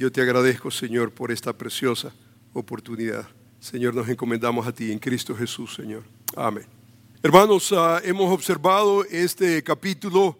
Yo te agradezco, Señor, por esta preciosa oportunidad. Señor, nos encomendamos a ti en Cristo Jesús, Señor. Amén. Hermanos, hemos observado este capítulo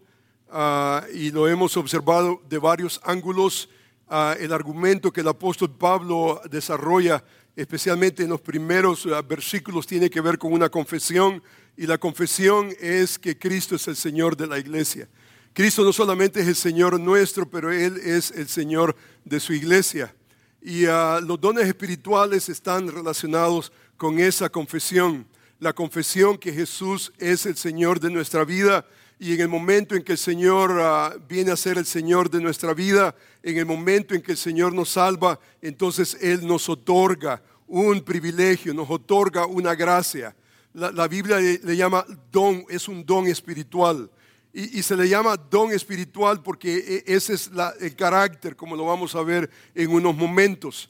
y lo hemos observado de varios ángulos. El argumento que el apóstol Pablo desarrolla, especialmente en los primeros versículos, tiene que ver con una confesión, y la confesión es que Cristo es el Señor de la iglesia. Cristo no solamente es el Señor nuestro, pero Él es el Señor de su iglesia. Y los dones espirituales están relacionados con esa confesión. La confesión que Jesús es el Señor de nuestra vida, y en el momento en que el Señor viene a ser el Señor de nuestra vida, en el momento en que el Señor nos salva, entonces Él nos otorga un privilegio, nos otorga una gracia. La Biblia le llama don, es un don espiritual. Y se le llama don espiritual porque ese es el carácter, como lo vamos a ver en unos momentos.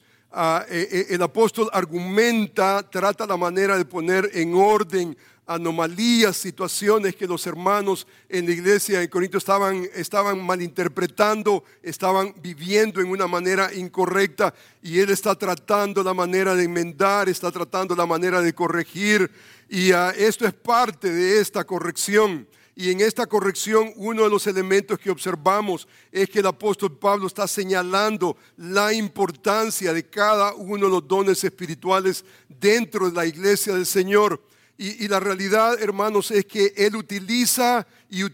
El apóstol argumenta, trata la manera de poner en orden anomalías, situaciones que los hermanos en la iglesia en Corinto estaban malinterpretando, estaban viviendo en una manera incorrecta, y él está tratando la manera de enmendar, está tratando la manera de corregir, y esto es parte de esta corrección. Y en esta corrección, uno de los elementos que observamos es que el apóstol Pablo está señalando la importancia de cada uno de los dones espirituales dentro de la iglesia del Señor. Y la realidad, hermanos, es que él utiliza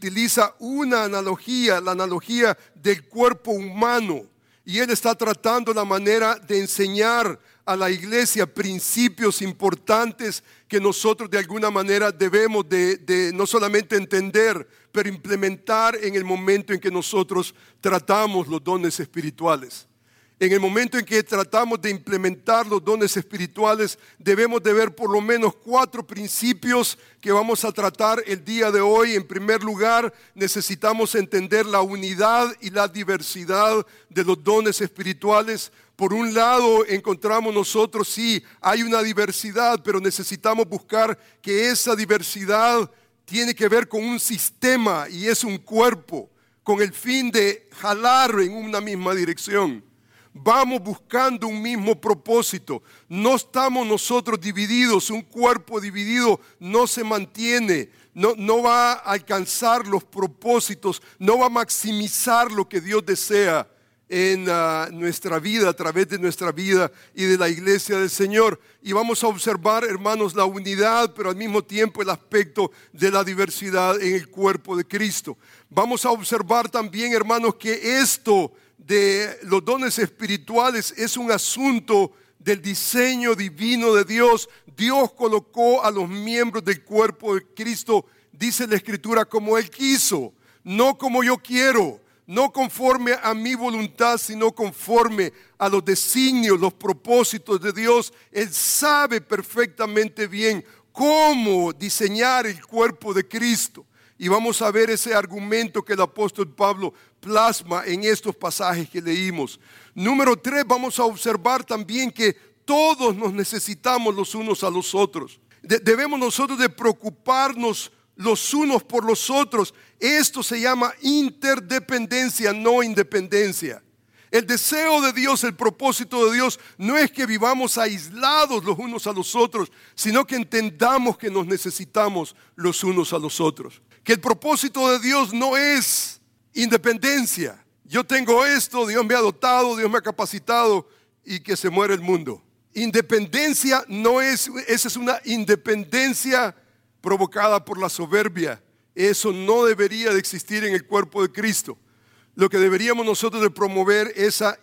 una analogía, la analogía del cuerpo humano. Y él está tratando la manera de enseñar a la iglesia principios importantes que nosotros de alguna manera debemos de no solamente entender, pero implementar en el momento en que nosotros tratamos los dones espirituales. En el momento en que tratamos de implementar los dones espirituales, debemos de ver por lo menos 4 principios que vamos a tratar el día de hoy. En primer lugar, necesitamos entender la unidad y la diversidad de los dones espirituales. Por un lado, encontramos nosotros, sí, hay una diversidad, pero necesitamos buscar que esa diversidad tiene que ver con un sistema, y es un cuerpo, con el fin de jalar en una misma dirección. Vamos buscando un mismo propósito. No estamos nosotros divididos. Un cuerpo dividido no se mantiene, no va a alcanzar los propósitos, no va a maximizar lo que Dios desea en nuestra vida, a través de nuestra vida y de la iglesia del Señor. Y vamos a observar, hermanos, la unidad, pero al mismo tiempo el aspecto de la diversidad en el cuerpo de Cristo. Vamos a observar también, hermanos, que esto de los dones espirituales es un asunto del diseño divino de Dios. Dios colocó a los miembros del cuerpo de Cristo, dice la Escritura, como Él quiso, no como yo quiero, no conforme a mi voluntad, sino conforme a los designios, los propósitos de Dios. Él sabe perfectamente bien cómo diseñar el cuerpo de Cristo. Y vamos a ver ese argumento que el apóstol Pablo plasma en estos pasajes que leímos. Número 3, vamos a observar también que todos nos necesitamos los unos a los otros. Debemos nosotros de preocuparnos los unos por los otros. Esto se llama interdependencia, no independencia. El deseo de Dios, el propósito de Dios no es que vivamos aislados los unos a los otros, sino que entendamos que nos necesitamos los unos a los otros. Que el propósito de Dios no es independencia. Yo tengo esto, Dios me ha dotado, Dios me ha capacitado, y que se muere el mundo. Independencia no es, esa es una independencia provocada por la soberbia. Eso no debería de existir en el cuerpo de Cristo. Lo que deberíamos nosotros de promover es esa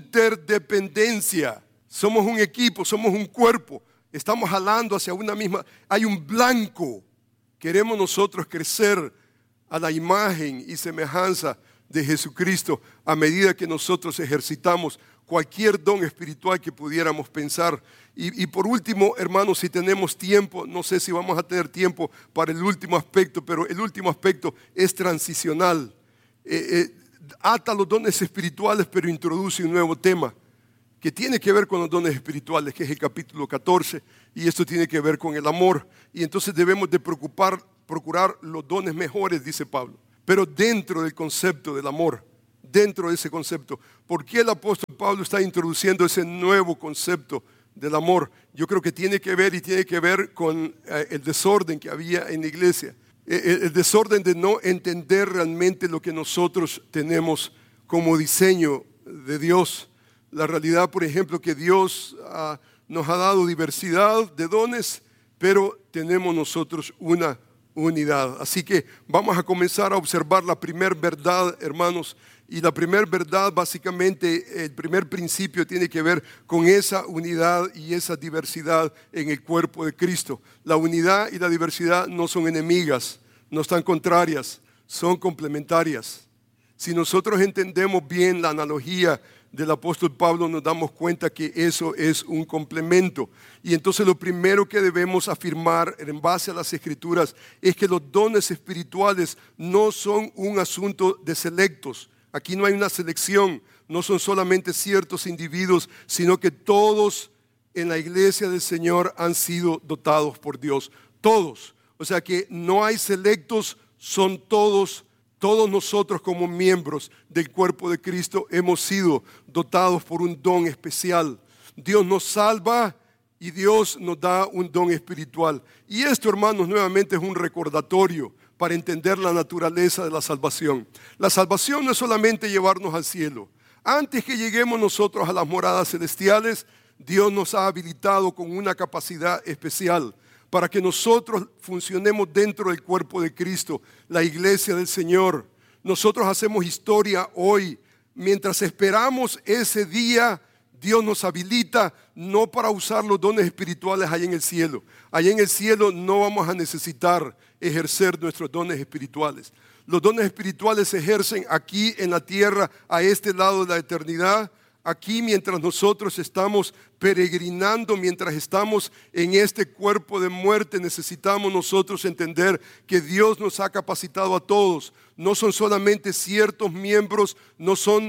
interdependencia. Somos un equipo, somos un cuerpo, estamos jalando hacia una misma, hay un blanco. Queremos nosotros crecer a la imagen y semejanza de Jesucristo a medida que nosotros ejercitamos cualquier don espiritual que pudiéramos pensar. Y por último, hermanos, si tenemos tiempo, no sé si vamos a tener tiempo para el último aspecto, pero el último aspecto es transicional. Ata los dones espirituales, pero introduce un nuevo tema que tiene que ver con los dones espirituales, que es el capítulo 14, y esto tiene que ver con el amor. Y entonces debemos de procurar los dones mejores, dice Pablo, pero dentro del concepto del amor. dentro de ese concepto. ¿Por qué el apóstol Pablo está introduciendo ese nuevo concepto del amor? Yo creo que tiene que ver con el desorden que había en la iglesia. El desorden de no entender realmente lo que nosotros tenemos como diseño de Dios. La realidad, por ejemplo, que Dios nos ha dado diversidad de dones, pero tenemos nosotros una unidad. Así que vamos a comenzar a observar la primera verdad, hermanos. Y la primera verdad, básicamente, el primer principio tiene que ver con esa unidad y esa diversidad en el cuerpo de Cristo. La unidad y la diversidad no son enemigas, no están contrarias, son complementarias. Si nosotros entendemos bien la analogía del apóstol Pablo, nos damos cuenta que eso es un complemento. Y entonces lo primero que debemos afirmar en base a las Escrituras es que los dones espirituales no son un asunto de selectos. Aquí no hay una selección, no son solamente ciertos individuos, sino que todos en la iglesia del Señor han sido dotados por Dios. Todos. O sea que no hay selectos, son todos. Todos nosotros como miembros del cuerpo de Cristo hemos sido dotados por un don especial. Dios nos salva y Dios nos da un don espiritual. Y esto, hermanos, nuevamente es un recordatorio para entender la naturaleza de la salvación. La salvación no es solamente llevarnos al cielo. Antes que lleguemos nosotros a las moradas celestiales, Dios nos ha habilitado con una capacidad especial para que nosotros funcionemos dentro del cuerpo de Cristo, la iglesia del Señor. Nosotros hacemos historia hoy. Mientras esperamos ese día, Dios nos habilita no para usar los dones espirituales allá en el cielo. Allá en el cielo no vamos a necesitar ejercer nuestros dones espirituales. Los dones espirituales se ejercen aquí en la tierra, a este lado de la eternidad. Aquí mientras nosotros estamos peregrinando, mientras estamos en este cuerpo de muerte, necesitamos nosotros entender que Dios nos ha capacitado a todos. No son solamente ciertos miembros, no son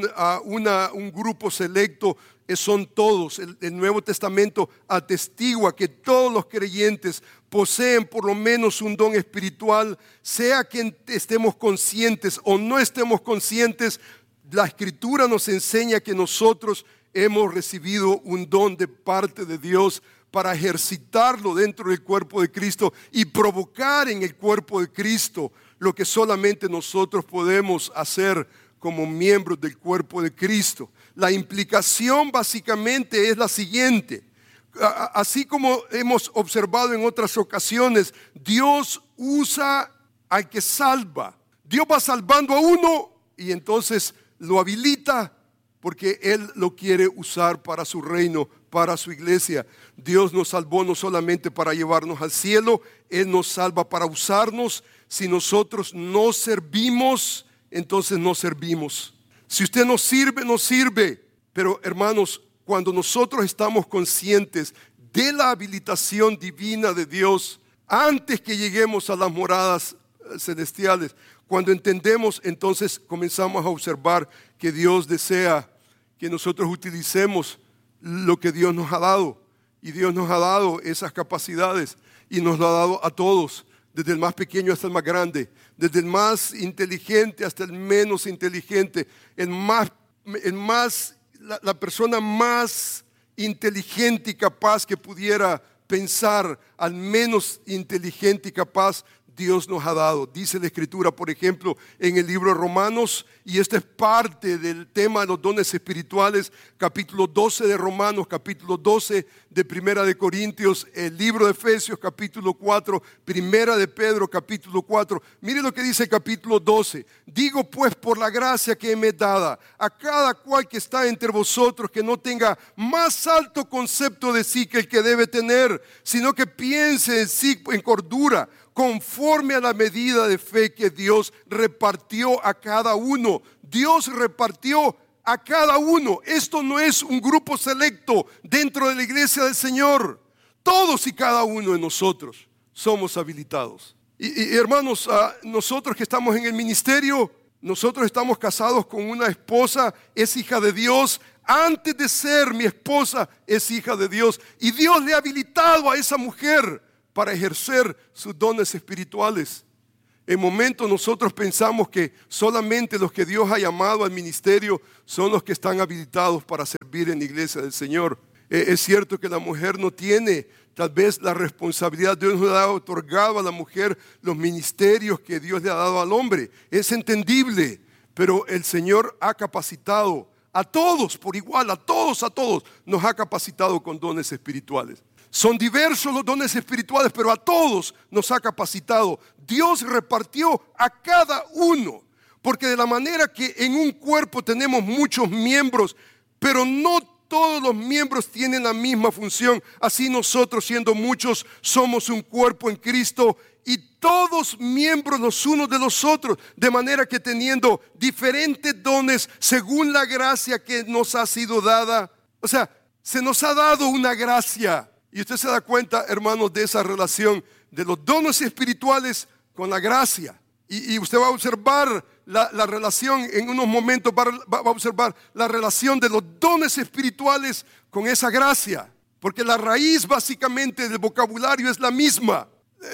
un grupo selecto, son todos. El Nuevo Testamento atestigua que todos los creyentes poseen por lo menos un don espiritual, sea que estemos conscientes o no estemos conscientes. La Escritura nos enseña que nosotros hemos recibido un don de parte de Dios para ejercitarlo dentro del cuerpo de Cristo y provocar en el cuerpo de Cristo lo que solamente nosotros podemos hacer como miembros del cuerpo de Cristo. La implicación básicamente es la siguiente. Así como hemos observado en otras ocasiones, Dios usa al que salva. Dios va salvando a uno y entonces lo habilita porque Él lo quiere usar para su reino, para su iglesia. Dios nos salvó no solamente para llevarnos al cielo, Él nos salva para usarnos. Si nosotros no servimos, entonces no servimos. Si usted no sirve, no sirve. Pero hermanos, cuando nosotros estamos conscientes de la habilitación divina de Dios, antes que lleguemos a las moradas celestiales, cuando entendemos, entonces comenzamos a observar que Dios desea que nosotros utilicemos lo que Dios nos ha dado. Y Dios nos ha dado esas capacidades y nos lo ha dado a todos, desde el más pequeño hasta el más grande, desde el más inteligente hasta el menos inteligente, la persona más inteligente y capaz que pudiera pensar, al menos inteligente y capaz, Dios nos ha dado. Dice la Escritura, por ejemplo, en el libro de Romanos, y esta es parte del tema de los dones espirituales, capítulo 12 de Romanos, capítulo 12 de Primera de Corintios, el libro de Efesios, capítulo 4, Primera de Pedro, capítulo 4. Mire lo que dice el capítulo 12. Digo pues por la gracia que me es dada a cada cual que está entre vosotros, que no tenga más alto concepto de sí que el que debe tener, sino que piense en sí en cordura, conforme a la medida de fe que Dios repartió a cada uno. Dios repartió a cada uno. Esto no es un grupo selecto dentro de la iglesia del Señor. Todos y cada uno de nosotros somos habilitados. Y hermanos, nosotros que estamos en el ministerio, nosotros estamos casados con una esposa, es hija de Dios. Antes de ser mi esposa, es hija de Dios. Y Dios le ha habilitado a esa mujer para ejercer sus dones espirituales. En momentos nosotros pensamos que solamente los que Dios ha llamado al ministerio son los que están habilitados para servir en la iglesia del Señor. Es cierto que la mujer no tiene tal vez la responsabilidad. Dios no le ha otorgado a la mujer los ministerios que Dios le ha dado al hombre. Es entendible, pero el Señor ha capacitado a todos por igual, a todos nos ha capacitado con dones espirituales. Son diversos los dones espirituales, pero a todos nos ha capacitado. Dios repartió a cada uno, porque de la manera que en un cuerpo tenemos muchos miembros, pero no todos los miembros tienen la misma función. Así nosotros, siendo muchos, somos un cuerpo en Cristo y todos miembros los unos de los otros, de manera que teniendo diferentes dones según la gracia que nos ha sido dada. O sea, se nos ha dado una gracia. Y usted se da cuenta, hermanos, de esa relación de los dones espirituales con la gracia. Y usted va a observar la relación en unos momentos, va a observar la relación de los dones espirituales con esa gracia. Porque la raíz básicamente del vocabulario es la misma.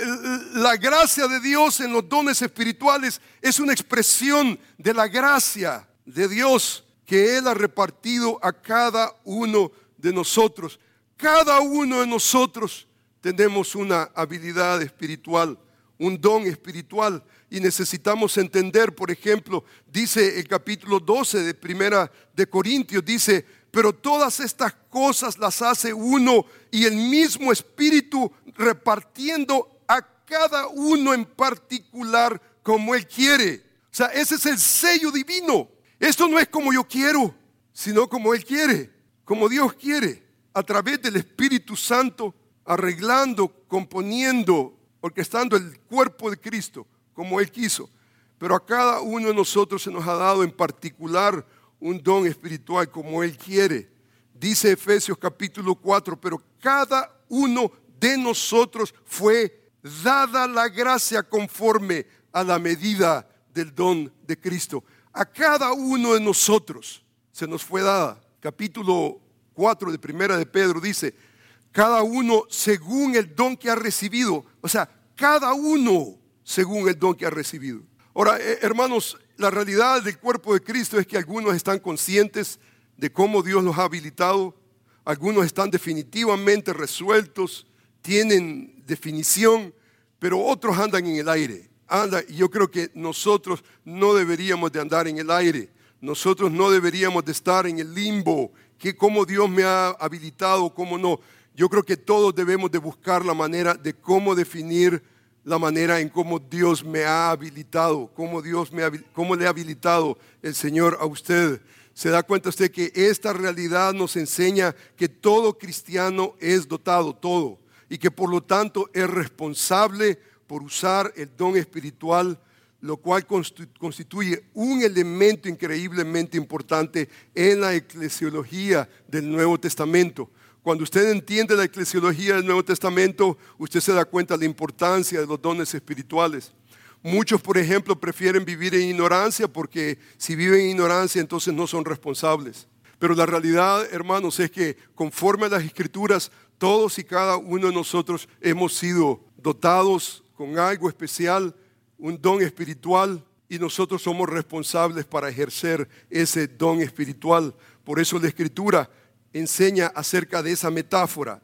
La gracia de Dios en los dones espirituales es una expresión de la gracia de Dios que Él ha repartido a cada uno de nosotros. Cada uno de nosotros tenemos una habilidad espiritual, un don espiritual, y necesitamos entender, por ejemplo, dice el capítulo 12 de Primera de Corintios, dice: pero todas estas cosas las hace uno y el mismo Espíritu, repartiendo a cada uno en particular como Él quiere. O sea, ese es el sello divino. Esto no es como yo quiero, sino como Él quiere, como Dios quiere, a través del Espíritu Santo, arreglando, componiendo, orquestando el cuerpo de Cristo como Él quiso. Pero a cada uno de nosotros se nos ha dado en particular un don espiritual como Él quiere. Dice Efesios capítulo 4, pero cada uno de nosotros fue dada la gracia conforme a la medida del don de Cristo. A cada uno de nosotros se nos fue dada. Capítulo 4 de Primera de Pedro dice: cada uno según el don que ha recibido. O sea, cada uno según el don que ha recibido. Ahora, hermanos, la realidad del cuerpo de Cristo es que algunos están conscientes de cómo Dios los ha habilitado. Algunos están definitivamente resueltos, tienen definición, pero otros andan en el aire. Y yo creo que nosotros no deberíamos de andar en el aire. Nosotros no deberíamos de estar en el limbo, que cómo Dios me ha habilitado, cómo no. Yo creo que todos debemos de buscar la manera de cómo definir la manera en cómo Dios me ha habilitado, cómo le ha habilitado el Señor a usted. ¿Se da cuenta usted que esta realidad nos enseña que todo cristiano es dotado, todo, y que por lo tanto es responsable por usar el don espiritual, lo cual constituye un elemento increíblemente importante en la eclesiología del Nuevo Testamento? Cuando usted entiende la eclesiología del Nuevo Testamento, usted se da cuenta de la importancia de los dones espirituales. Muchos, por ejemplo, prefieren vivir en ignorancia porque si viven en ignorancia, entonces no son responsables. Pero la realidad, hermanos, es que conforme a las Escrituras, todos y cada uno de nosotros hemos sido dotados con algo especial, un don espiritual, y nosotros somos responsables para ejercer ese don espiritual. Por eso la Escritura enseña acerca de esa metáfora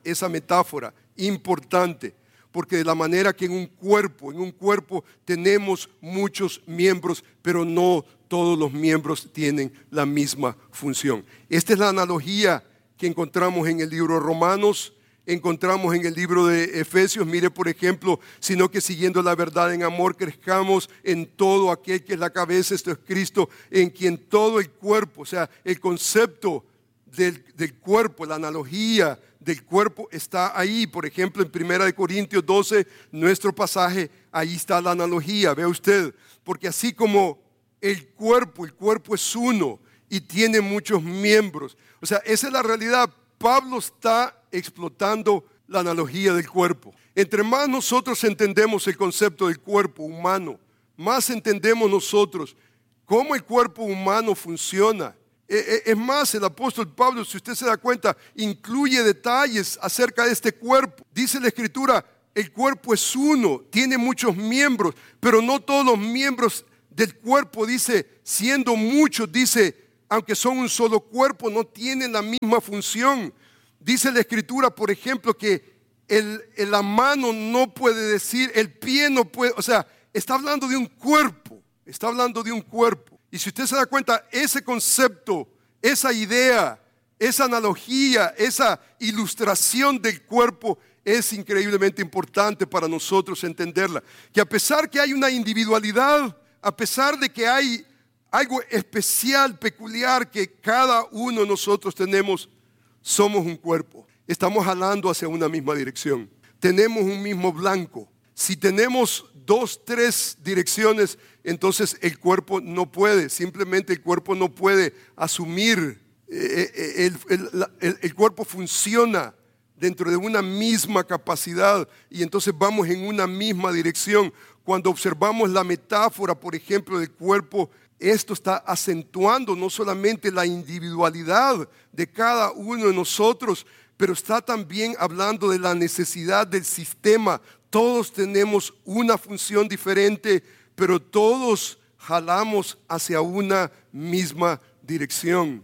importante, porque de la manera que en un cuerpo tenemos muchos miembros, pero no todos los miembros tienen la misma función. Esta es la analogía que encontramos en el libro de Romanos, encontramos en el libro de Efesios. Mire, por ejemplo, sino que siguiendo la verdad en amor crezcamos en todo aquel que es la cabeza, esto es Cristo, en quien todo el cuerpo, o sea, el concepto del cuerpo, la analogía del cuerpo está ahí. Por ejemplo, en 1 Corintios 12, nuestro pasaje, ahí está la analogía, vea usted, porque así como el cuerpo es uno y tiene muchos miembros, o sea, esa es la realidad. Pablo está explotando la analogía del cuerpo. Entre más nosotros entendemos el concepto del cuerpo humano, más entendemos nosotros cómo el cuerpo humano funciona. Es más, el apóstol Pablo, si usted se da cuenta, incluye detalles acerca de este cuerpo. Dice la Escritura: el cuerpo es uno, tiene muchos miembros, pero no todos los miembros del cuerpo, dice, siendo muchos, dice, aunque son un solo cuerpo, no tienen la misma función. Dice la Escritura, por ejemplo, que la mano no puede decir, el pie no puede, o sea, está hablando de un cuerpo, está hablando de un cuerpo. Y si usted se da cuenta, ese concepto, esa idea, esa analogía, esa ilustración del cuerpo es increíblemente importante para nosotros entenderla. Que a pesar que hay una individualidad, a pesar de que hay algo especial, peculiar que cada uno de nosotros tenemos, somos un cuerpo. Estamos jalando hacia una misma dirección. Tenemos un mismo blanco. Si tenemos 2, 3 direcciones, entonces el cuerpo no puede. Simplemente el cuerpo no puede asumir. El cuerpo funciona dentro de una misma capacidad y entonces vamos en una misma dirección. Cuando observamos la metáfora, por ejemplo, del cuerpo, esto está acentuando no solamente la individualidad de cada uno de nosotros, pero está también hablando de la necesidad del sistema. Todos tenemos una función diferente, pero todos jalamos hacia una misma dirección.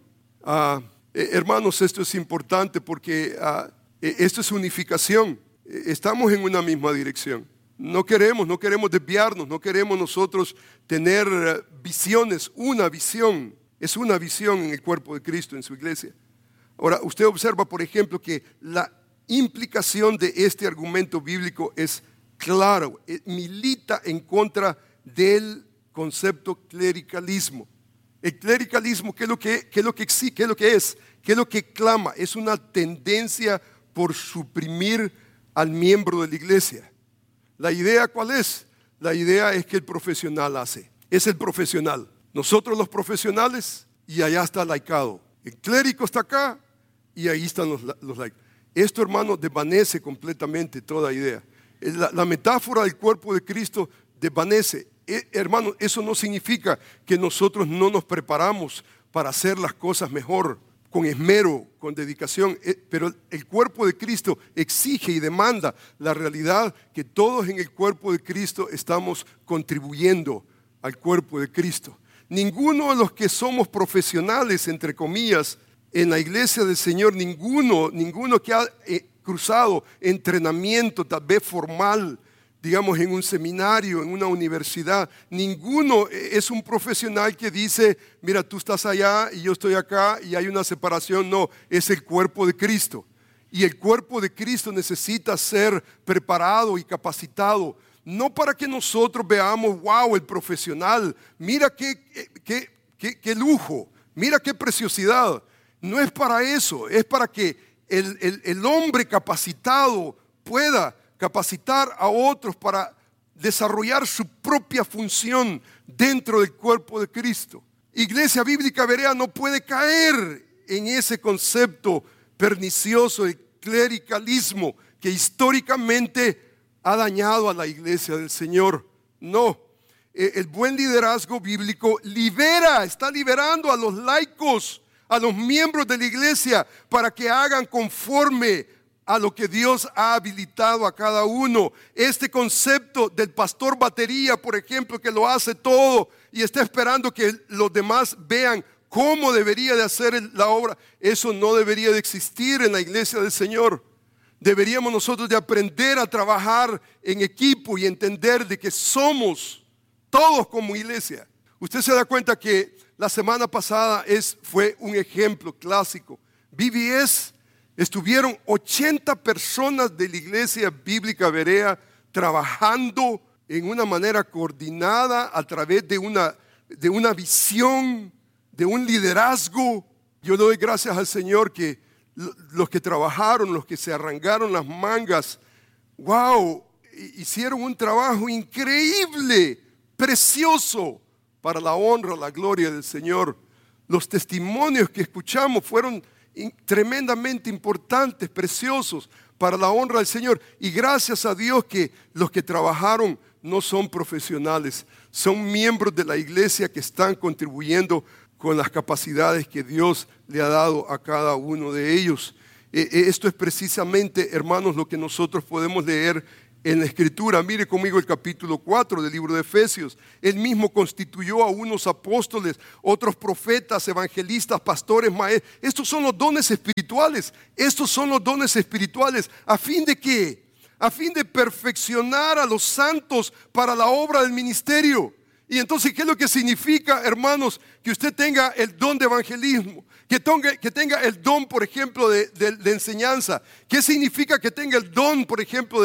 Hermanos, esto es importante porque esto es unificación. Estamos en una misma dirección. No queremos desviarnos, no queremos nosotros tener visiones. Una visión, es una visión en el cuerpo de Cristo, en su iglesia. Ahora, usted observa, por ejemplo, que la implicación de este argumento bíblico es claro, milita en contra del concepto clericalismo. El clericalismo, ¿qué es lo que exige? ¿Qué es lo que es? ¿Qué es lo que clama? Es una tendencia por suprimir al miembro de la iglesia. ¿La idea cuál es? La idea es que el profesional hace. Es el profesional. Nosotros los profesionales y allá está el laicado. El clérigo está acá y ahí están los laicos. Esto, hermano, desvanece completamente toda idea. La metáfora del cuerpo de Cristo desvanece. Hermano, eso no significa que nosotros no nos preparamos para hacer las cosas mejor, con esmero, con dedicación, pero el cuerpo de Cristo exige y demanda la realidad que todos en el cuerpo de Cristo estamos contribuyendo al cuerpo de Cristo. Ninguno de los que somos profesionales, entre comillas, en la iglesia del Señor, ninguno que ha cruzado entrenamiento tal vez formal, digamos en un seminario, en una universidad, ninguno es un profesional que dice, mira, tú estás allá y yo estoy acá y hay una separación. No, es el cuerpo de Cristo. Y el cuerpo de Cristo necesita ser preparado y capacitado, no para que nosotros veamos, wow, el profesional, mira qué lujo, mira qué preciosidad. No es para eso, es para que el hombre capacitado pueda capacitar a otros para desarrollar su propia función dentro del cuerpo de Cristo. Iglesia Bíblica Berea no puede caer en ese concepto pernicioso de clericalismo que históricamente ha dañado a la iglesia del Señor. No, el buen liderazgo bíblico está liberando a los laicos, a los miembros de la iglesia, para que hagan conforme a lo que Dios ha habilitado a cada uno. Este concepto del pastor batería, por ejemplo, que lo hace todo y está esperando que los demás vean cómo debería de hacer la obra, eso no debería de existir en la iglesia del Señor. Deberíamos nosotros de aprender a trabajar en equipo y entender de que somos todos como iglesia. Usted se da cuenta que la semana pasada fue un ejemplo clásico. VBS, estuvieron 80 personas de la Iglesia Bíblica Berea trabajando en una manera coordinada a través de una visión, de un liderazgo. Yo doy gracias al Señor que los que trabajaron, los que se arrancaron las mangas, wow, hicieron un trabajo increíble, precioso, para la honra, la gloria del Señor. Los testimonios que escuchamos fueron tremendamente importantes, preciosos, para la honra del Señor. Y gracias a Dios que los que trabajaron no son profesionales, son miembros de la iglesia que están contribuyendo con las capacidades que Dios le ha dado a cada uno de ellos. Esto es precisamente, hermanos, lo que nosotros podemos leer en la Escritura. Mire conmigo el capítulo 4 del libro de Efesios. Él mismo constituyó a unos apóstoles, otros profetas, evangelistas, pastores, maestros. Estos son los dones espirituales. Estos son los dones espirituales. ¿A fin de qué? A fin de perfeccionar a los santos para la obra del ministerio. Y entonces, ¿qué es lo que significa, hermanos, que usted tenga el don de evangelismo? Que tenga el don, por ejemplo, de enseñanza. ¿Qué significa que tenga el don, por ejemplo,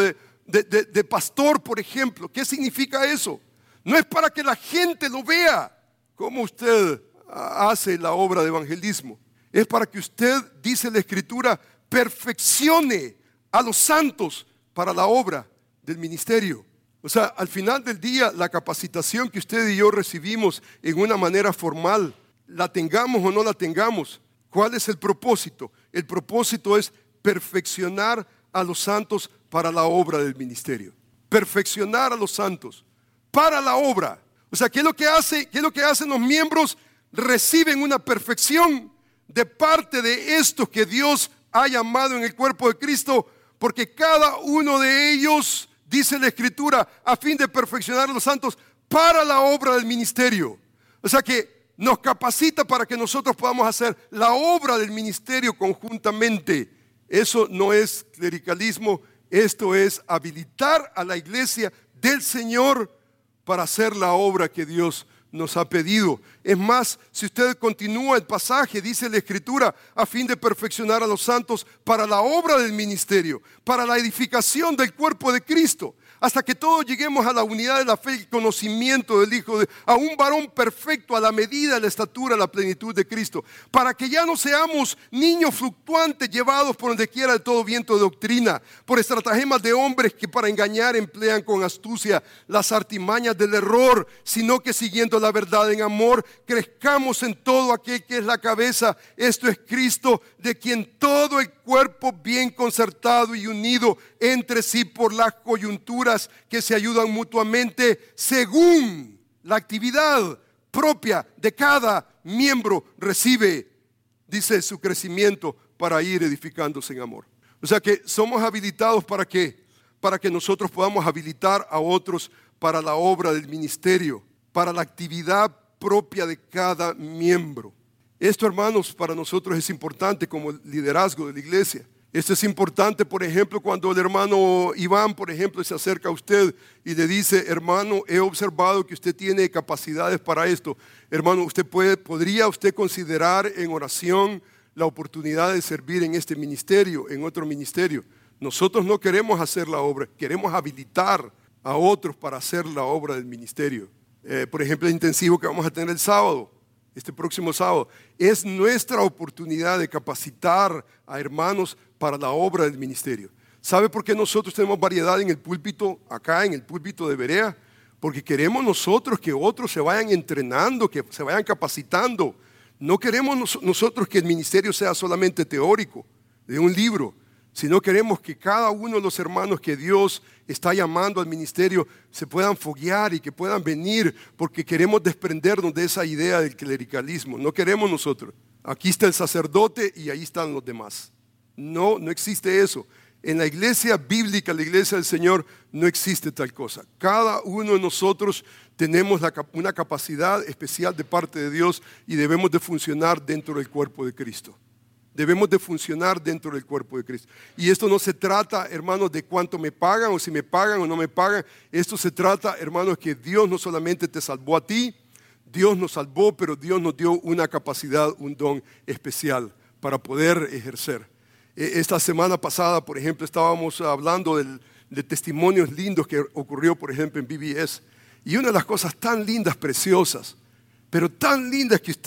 de pastor, por ejemplo? ¿Qué significa eso? No es para que la gente lo vea cómo usted hace la obra de evangelismo. Es para que usted, dice la Escritura, perfeccione a los santos para la obra del ministerio. O sea, al final del día, la capacitación que usted y yo recibimos en una manera formal, la tengamos o no la tengamos, ¿cuál es el propósito? El propósito es perfeccionar a los santos para la obra del ministerio. Perfeccionar a los santos para la obra. O sea, ¿qué es lo que hacen los miembros? Reciben una perfección de parte de estos que Dios ha llamado en el cuerpo de Cristo, porque cada uno de ellos, dice la Escritura, a fin de perfeccionar a los santos para la obra del ministerio. O sea que nos capacita para que nosotros podamos hacer la obra del ministerio conjuntamente. Eso no es clericalismo, esto es habilitar a la iglesia del Señor para hacer la obra que Dios nos ha pedido. Es más, si usted continúa el pasaje, dice la Escritura, a fin de perfeccionar a los santos para la obra del ministerio, para la edificación del cuerpo de Cristo, hasta que todos lleguemos a la unidad de la fe y conocimiento del Hijo, a un varón perfecto, a la medida, a la estatura, a la plenitud de Cristo, para que ya no seamos niños fluctuantes llevados por donde quiera de todo viento de doctrina, por estratagemas de hombres que para engañar emplean con astucia las artimañas del error, sino que siguiendo la verdad en amor, crezcamos en todo aquel que es la cabeza, esto es Cristo, de quien todo el cuerpo bien concertado y unido entre sí por las coyunturas que se ayudan mutuamente según la actividad propia de cada miembro recibe, dice, su crecimiento para ir edificándose en amor. O sea que somos habilitados para que nosotros podamos habilitar a otros para la obra del ministerio, para la actividad propia de cada miembro. Esto, hermanos, para nosotros es importante como liderazgo de la iglesia. Esto es importante, por ejemplo, cuando el hermano Iván, por ejemplo, se acerca a usted y le dice: hermano, he observado que usted tiene capacidades para esto. Hermano, ¿podría usted considerar en oración la oportunidad de servir en este ministerio, en otro ministerio? Nosotros no queremos hacer la obra, queremos habilitar a otros para hacer la obra del ministerio. Por ejemplo, el intensivo que vamos a tener el sábado, este próximo sábado, es nuestra oportunidad de capacitar a hermanos para la obra del ministerio. ¿Sabe por qué nosotros tenemos variedad en el púlpito, acá en el púlpito de Berea? Porque queremos nosotros que otros se vayan entrenando, que se vayan capacitando. No queremos nosotros que el ministerio sea solamente teórico, de un libro, sino queremos que cada uno de los hermanos que Dios está llamando al ministerio se puedan foguear y que puedan venir, porque queremos desprendernos de esa idea del clericalismo. No queremos nosotros. Aquí está el sacerdote y ahí están los demás. No existe eso. En la iglesia bíblica, la iglesia del Señor, no existe tal cosa. Cada uno de nosotros tenemos una capacidad especial de parte de Dios y debemos de funcionar dentro del cuerpo de Cristo. Debemos de funcionar dentro del cuerpo de Cristo. Y esto no se trata, hermanos, de cuánto me pagan o si me pagan o no me pagan. Esto se trata, hermanos, que Dios no solamente te salvó a ti, Dios nos salvó, pero Dios nos dio una capacidad, un don especial para poder ejercer. Esta semana pasada, por ejemplo, estábamos hablando de testimonios lindos que ocurrió, por ejemplo, en BBS. Y una de las cosas tan lindas, preciosas, pero tan lindas que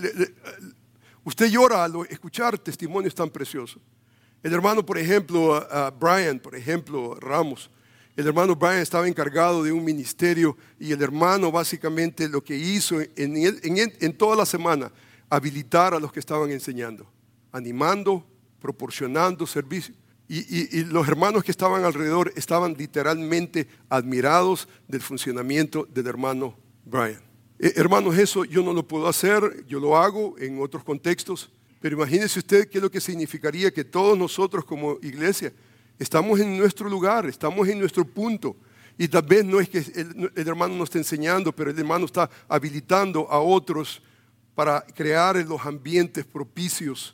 usted llora al escuchar testimonios tan preciosos. El hermano, por ejemplo, Brian, por ejemplo, Ramos, el hermano Brian estaba encargado de un ministerio y el hermano básicamente lo que hizo en toda la semana, habilitar a los que estaban enseñando, animando, proporcionando servicio. Y los hermanos que estaban alrededor estaban literalmente admirados del funcionamiento del hermano Brian. Hermanos, eso yo no lo puedo hacer, yo lo hago en otros contextos, pero imagínese usted qué es lo que significaría que todos nosotros como iglesia Estamos en nuestro lugar, estamos en nuestro punto. Y tal vez no es que el hermano nos esté enseñando, pero el hermano está habilitando a otros para crear los ambientes propicios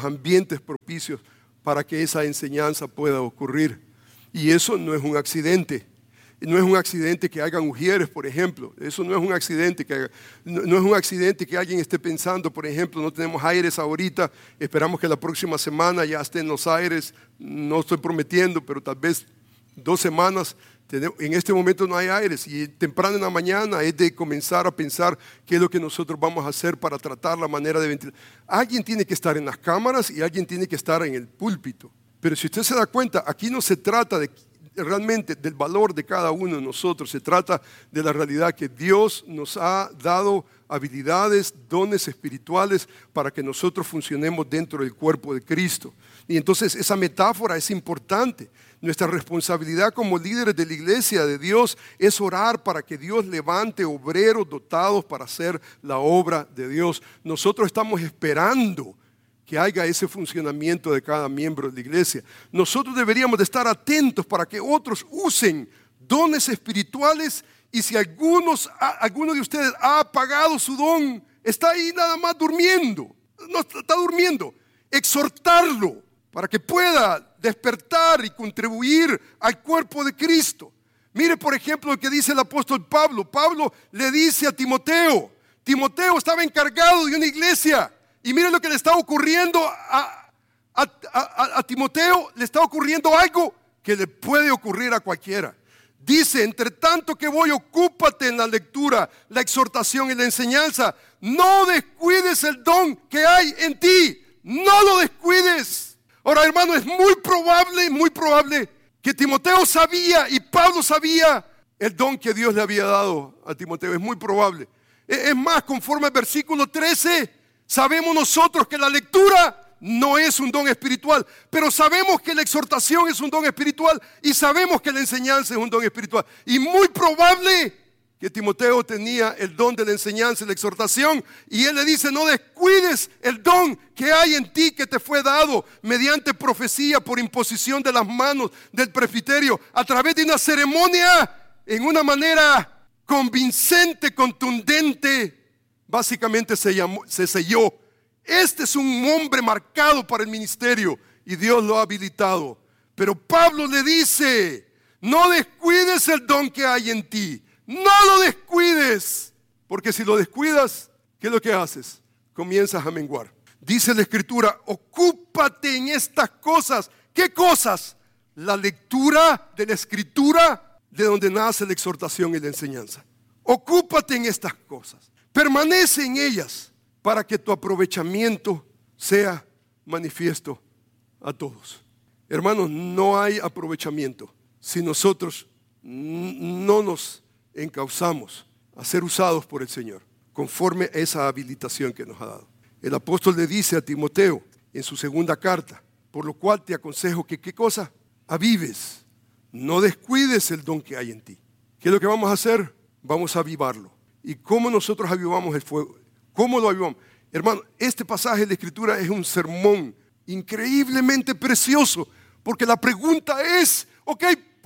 para que esa enseñanza pueda ocurrir. Y eso no es un accidente. No es un accidente que hagan ujieres, por ejemplo. Eso no es un accidente no es un accidente que alguien esté pensando, por ejemplo, no tenemos aires ahorita, esperamos que la próxima semana ya estén los aires. No estoy prometiendo, pero tal vez 2 semanas. En este momento no hay aires y temprano en la mañana es de comenzar a pensar qué es lo que nosotros vamos a hacer para tratar la manera de ventilar. Alguien tiene que estar en las cámaras y alguien tiene que estar en el púlpito. Pero si usted se da cuenta, aquí no se trata realmente del valor de cada uno de nosotros, se trata de la realidad que Dios nos ha dado habilidades, dones espirituales para que nosotros funcionemos dentro del cuerpo de Cristo. Y entonces esa metáfora es importante. Nuestra responsabilidad como líderes de la iglesia de Dios es orar para que Dios levante obreros dotados para hacer la obra de Dios. Nosotros estamos esperando que haya ese funcionamiento de cada miembro de la iglesia. Nosotros deberíamos de estar atentos para que otros usen dones espirituales, y si alguno de ustedes ha apagado su don, está ahí nada más durmiendo, no está durmiendo, exhortarlo para que pueda despertar y contribuir al cuerpo de Cristo. Mire, por ejemplo, lo que dice el apóstol Pablo. Pablo le dice a Timoteo. Timoteo estaba encargado de una iglesia. Y mire lo que le está ocurriendo a Timoteo. Le está ocurriendo algo que le puede ocurrir a cualquiera. Dice: entre tanto que voy, ocúpate en la lectura, la exhortación y la enseñanza. No descuides el don que hay en ti. No lo descuides. Ahora, hermano, es muy probable que Timoteo sabía y Pablo sabía el don que Dios le había dado a Timoteo. Es muy probable. Es más, conforme al versículo 13, sabemos nosotros que la lectura no es un don espiritual, pero sabemos que la exhortación es un don espiritual y sabemos que la enseñanza es un don espiritual. Y muy probable que Timoteo tenía el don de la enseñanza y la exhortación, y él le dice: no descuides el don que hay en ti, que te fue dado mediante profecía por imposición de las manos del presbiterio, a través de una ceremonia, en una manera convincente, contundente. Básicamente se selló. Este es un hombre marcado para el ministerio y Dios lo ha habilitado. Pero Pablo le dice: no descuides el don que hay en ti. No lo descuides, porque si lo descuidas, ¿qué es lo que haces? Comienzas a menguar. Dice la Escritura: ocúpate en estas cosas. ¿Qué cosas? La lectura de la Escritura, de donde nace la exhortación y la enseñanza. Ocúpate en estas cosas. Permanece en ellas para que tu aprovechamiento sea manifiesto a todos. Hermanos, no hay aprovechamiento si nosotros no nos encauzamos a ser usados por el Señor conforme a esa habilitación que nos ha dado. El apóstol le dice a Timoteo en su segunda carta: por lo cual te aconsejo que, ¿qué cosa? Avives, no descuides el don que hay en ti. ¿Qué es lo que vamos a hacer? Vamos a avivarlo. ¿Y cómo nosotros avivamos el fuego? ¿Cómo lo avivamos? Hermano, este pasaje de la Escritura es un sermón increíblemente precioso, porque la pregunta es: ok,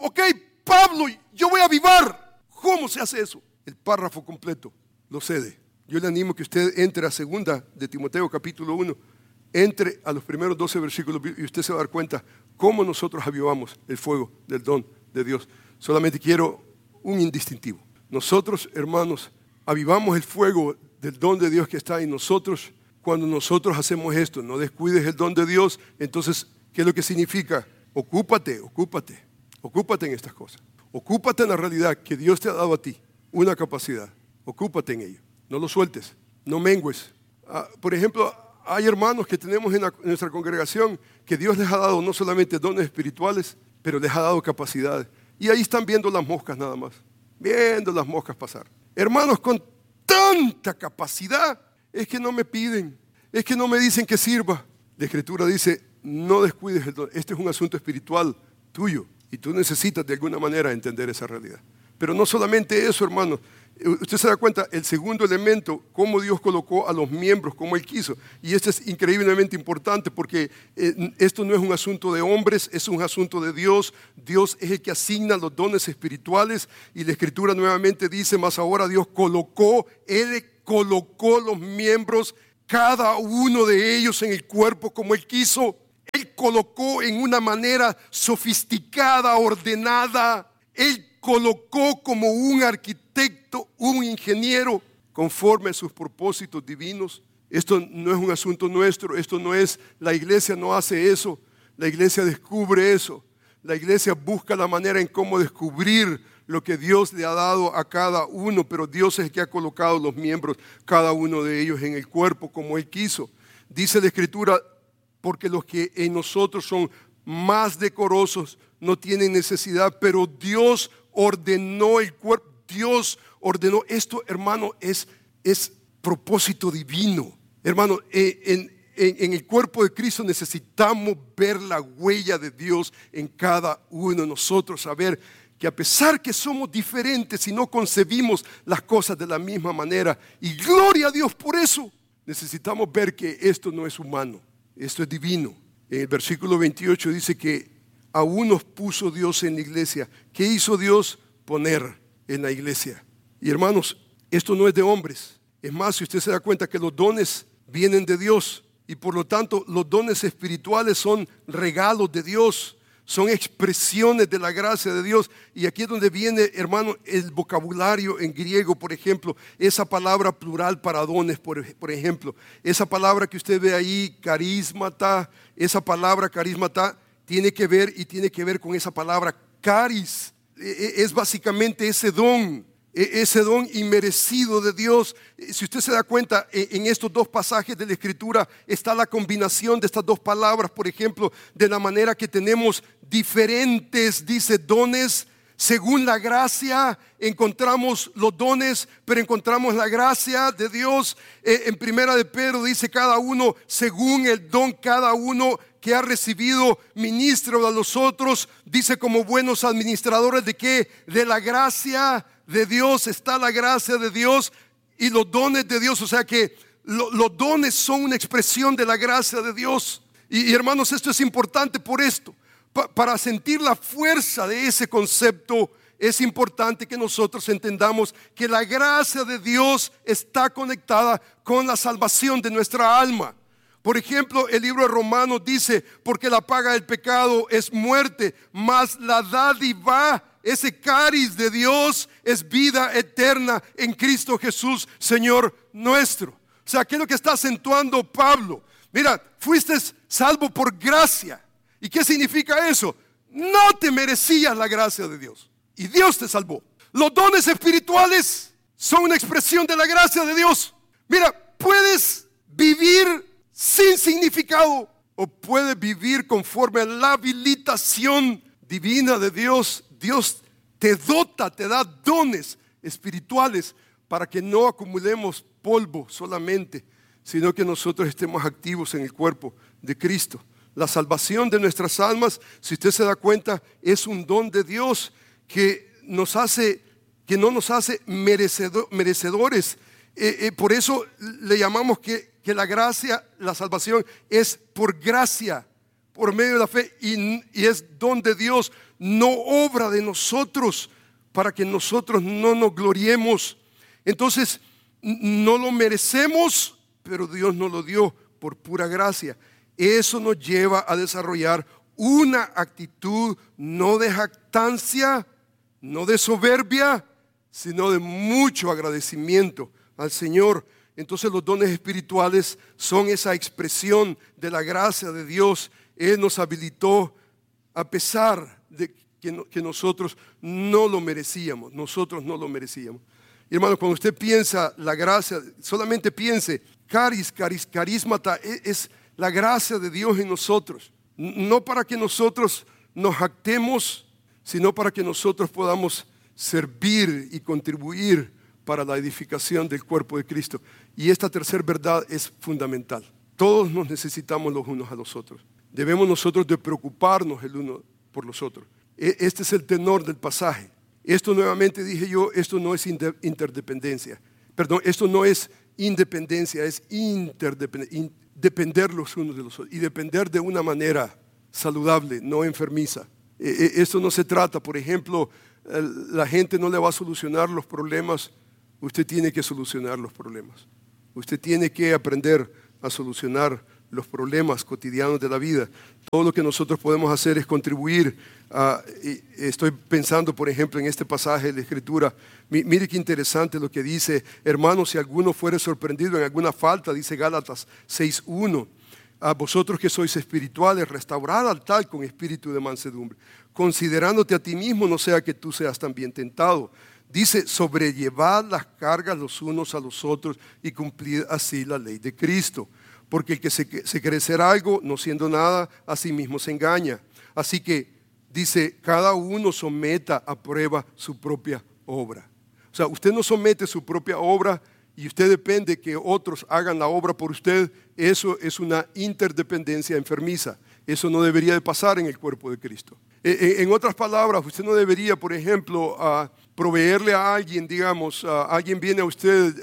Pablo, yo voy a avivar. ¿Cómo se hace eso? El párrafo completo lo cede. Yo le animo que usted entre a 2 de Timoteo capítulo 1, entre a los primeros 12 versículos y usted se va a dar cuenta cómo nosotros avivamos el fuego del don de Dios. Solamente quiero un indistintivo. Nosotros, hermanos, avivamos el fuego del don de Dios que está en nosotros cuando nosotros hacemos esto. No descuides el don de Dios. Entonces, ¿qué es lo que significa? Ocúpate en estas cosas. Ocúpate en la realidad que Dios te ha dado a ti, una capacidad. Ocúpate en ello. No lo sueltes, no mengues. Por ejemplo, hay hermanos que tenemos en nuestra congregación que Dios les ha dado no solamente dones espirituales, pero les ha dado capacidades. Y ahí están viendo las moscas nada más, viendo las moscas pasar. Hermanos con tanta capacidad, es que no me piden, es que no me dicen que sirva. La Escritura dice: no descuides el don. Este es un asunto espiritual tuyo. Y tú necesitas de alguna manera entender esa realidad. Pero no solamente eso, hermanos. Usted se da cuenta, el segundo elemento, cómo Dios colocó a los miembros, como Él quiso. Y esto es increíblemente importante porque esto no es un asunto de hombres, es un asunto de Dios. Dios es el que asigna los dones espirituales y la Escritura nuevamente dice, más ahora Dios Él colocó los miembros, cada uno de ellos en el cuerpo como Él quiso. Él colocó en una manera sofisticada, ordenada. Él colocó como un arquitecto, un ingeniero, conforme a sus propósitos divinos. Esto no es un asunto nuestro, esto no es, la iglesia no hace eso, la iglesia descubre eso, la iglesia busca la manera en cómo descubrir lo que Dios le ha dado a cada uno, pero Dios es el que ha colocado los miembros, cada uno de ellos en el cuerpo como Él quiso. Dice la Escritura, porque los que en nosotros son más decorosos no tienen necesidad, pero Dios ordenó el cuerpo. Dios ordenó esto, hermano, es propósito divino. Hermano, en el cuerpo de Cristo necesitamos ver la huella de Dios en cada uno de nosotros, saber que a pesar que somos diferentes y no concebimos las cosas de la misma manera, y gloria a Dios por eso, necesitamos ver que esto no es humano, esto es divino. En el versículo 28 dice que aún nos puso Dios en la iglesia. ¿Qué hizo Dios? Poner en la iglesia. Y hermanos, esto no es de hombres. Es más, si usted se da cuenta que los dones vienen de Dios y por lo tanto los dones espirituales son regalos de Dios, son expresiones de la gracia de Dios. Y aquí es donde viene, hermano, el vocabulario en griego, por ejemplo, esa palabra plural para dones, por ejemplo, esa palabra que usted ve ahí, carismata, esa palabra carismata tiene que ver con esa palabra caris. Es básicamente ese don inmerecido de Dios. Si usted se da cuenta, en estos dos pasajes de la Escritura está la combinación de estas dos palabras, por ejemplo, de la manera que tenemos diferentes, dice, dones. Según la gracia encontramos los dones, pero encontramos la gracia de Dios. En Primera de Pedro dice, cada uno según el don, cada uno que ha recibido, ministro a los otros, dice, como buenos administradores de ¿qué? De la gracia de Dios. Está la gracia de Dios y los dones de Dios. O sea que los dones son una expresión de la gracia de Dios. Y hermanos, esto es importante por esto. Para sentir la fuerza de ese concepto, es importante que nosotros entendamos que la gracia de Dios está conectada con la salvación de nuestra alma. Por ejemplo, el libro de Romanos dice, porque la paga del pecado es muerte, mas la dádiva, ese cariz de Dios, es vida eterna en Cristo Jesús, Señor nuestro. O sea, ¿qué es lo que está acentuando Pablo? Mira, fuiste salvo por gracia. ¿Y qué significa eso? No te merecías la gracia de Dios y Dios te salvó. Los dones espirituales son una expresión de la gracia de Dios. Mira, puedes vivir sin significado o puedes vivir conforme a la habilitación divina de Dios. Dios te dota, te da dones espirituales para que no acumulemos polvo solamente, sino que nosotros estemos activos en el cuerpo de Cristo. La salvación de nuestras almas, si usted se da cuenta, es un don de Dios que no nos hace merecedores. Por eso le llamamos que la gracia, la salvación es por gracia, por medio de la fe, y es don de Dios, no obra de nosotros, para que nosotros no nos gloriemos. Entonces, no lo merecemos, pero Dios nos lo dio por pura gracia. Eso nos lleva a desarrollar una actitud no de jactancia, no de soberbia, sino de mucho agradecimiento al Señor. Entonces los dones espirituales son esa expresión de la gracia de Dios. Él nos habilitó a pesar de que nosotros no lo merecíamos. Nosotros no lo merecíamos. Y hermano, cuando usted piensa la gracia, solamente piense, carismata, es la gracia de Dios en nosotros, no para que nosotros nos jactemos, sino para que nosotros podamos servir y contribuir para la edificación del cuerpo de Cristo. Y esta tercera verdad es fundamental. Todos nos necesitamos los unos a los otros. Debemos nosotros de preocuparnos el uno por los otros. Este es el tenor del pasaje. Esto nuevamente dije yo, esto no es interdependencia. Perdón, esto no es independencia, es interdependencia. Depender los unos de los otros y depender de una manera saludable, no enfermiza. Esto no se trata, por ejemplo, la gente no le va a solucionar los problemas, usted tiene que solucionar los problemas. Usted tiene que aprender a solucionar los problemas cotidianos de la vida. Todo lo que nosotros podemos hacer es contribuir. Estoy pensando, por ejemplo, en este pasaje de la Escritura. Mire qué interesante lo que dice: hermanos, si alguno fuere sorprendido en alguna falta, dice Gálatas 6:1, a vosotros que sois espirituales, restaurad al tal con espíritu de mansedumbre, considerándote a ti mismo, no sea que tú seas también tentado. Dice: sobrellevad las cargas los unos a los otros y cumplid así la ley de Cristo. Porque el que se cree ser algo, no siendo nada, a sí mismo se engaña. Así que, dice, cada uno someta a prueba su propia obra. O sea, usted no somete su propia obra y usted depende que otros hagan la obra por usted. Eso es una interdependencia enfermiza. Eso no debería de pasar en el cuerpo de Cristo. En otras palabras, usted no debería, por ejemplo, proveerle a alguien, digamos, alguien viene a usted,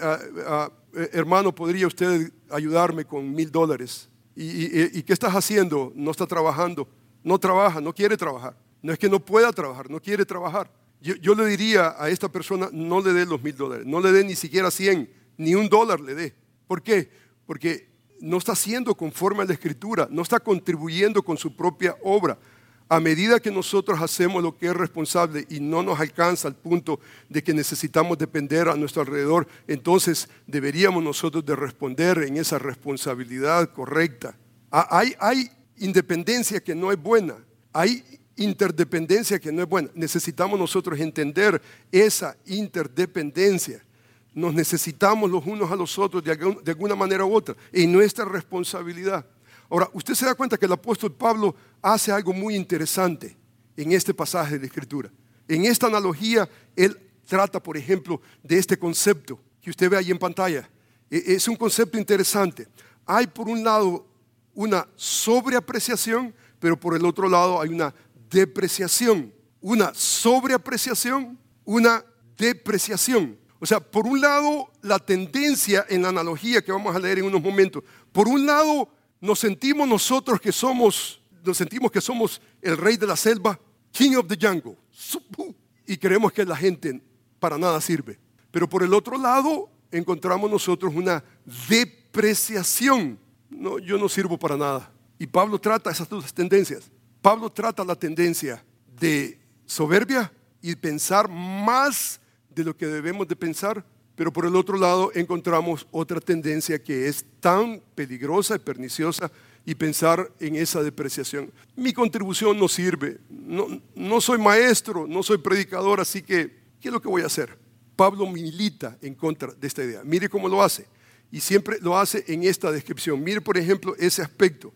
hermano, ¿podría usted ayudarme con $1,000? ¿Y qué estás haciendo? No está trabajando, no trabaja, no quiere trabajar. No es que no pueda trabajar, no quiere trabajar. Yo le diría a esta persona: no le dé los $1,000, no le dé ni siquiera 100, ni $1 le dé. ¿Por qué? Porque no está siendo conforme a la Escritura, no está contribuyendo con su propia obra. A medida que nosotros hacemos lo que es responsable y no nos alcanza al punto de que necesitamos depender a nuestro alrededor, entonces deberíamos nosotros de responder en esa responsabilidad correcta. Hay independencia que no es buena, hay interdependencia que no es buena. Necesitamos nosotros entender esa interdependencia. Nos necesitamos los unos a los otros de alguna manera u otra, en nuestra responsabilidad. Ahora, usted se da cuenta que el apóstol Pablo hace algo muy interesante en este pasaje de la Escritura. En esta analogía, él trata, por ejemplo, de este concepto que usted ve ahí en pantalla. Es un concepto interesante. Hay por un lado una sobreapreciación, pero por el otro lado hay una depreciación. Una sobreapreciación, una depreciación. O sea, por un lado, la tendencia en la analogía que vamos a leer en unos momentos, por un lado, nos sentimos que somos el rey de la selva, king of the jungle, y creemos que la gente para nada sirve. Pero por el otro lado, encontramos nosotros una depreciación. No, yo no sirvo para nada. Y Pablo trata esas dos tendencias. Pablo trata la tendencia de soberbia y pensar más de lo que debemos de pensar. Pero por el otro lado encontramos otra tendencia que es tan peligrosa y perniciosa, y pensar en esa depreciación. Mi contribución no sirve, no soy maestro, no soy predicador, así que, ¿qué es lo que voy a hacer? Pablo milita en contra de esta idea. Mire cómo lo hace, y siempre lo hace en esta descripción. Mire, por ejemplo, ese aspecto.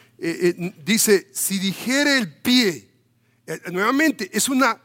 Dice: si dijere el pie, nuevamente es una